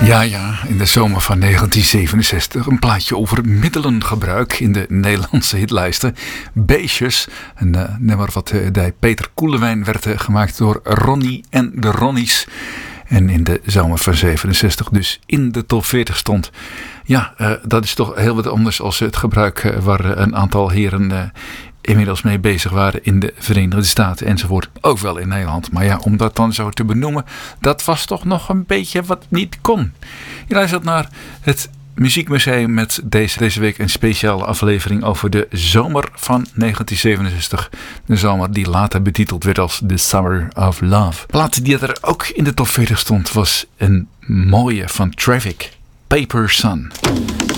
Ja, in de zomer van 1967 een plaatje over middelengebruik in de Nederlandse hitlijsten. Beestjes, een nummer wat bij Peter Koelewijn werd gemaakt door Ronnie en de Ronnies. En in de zomer van 67 dus in de top 40 stond. Ja, dat is toch heel wat anders als het gebruik waar een aantal heren inmiddels mee bezig waren in de Verenigde Staten enzovoort. Ook wel in Nederland. Maar ja, om dat dan zo te benoemen, dat was toch nog een beetje wat niet kon. Je luistert naar het Muziekmuseum met deze week een speciale aflevering over de zomer van 1967. De zomer die later betiteld werd als The Summer of Love. De plaat die er ook in de top 40 stond was een mooie van Traffic, Paper Sun.